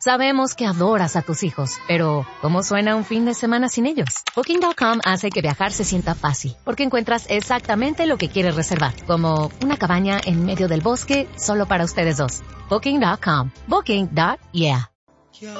Sabemos que adoras a tus hijos, pero ¿cómo suena un fin de semana sin ellos? Booking.com hace que viajar se sienta fácil, porque encuentras exactamente lo que quieres reservar, como una cabaña en medio del bosque solo para ustedes dos. Booking.com. Booking.yeah.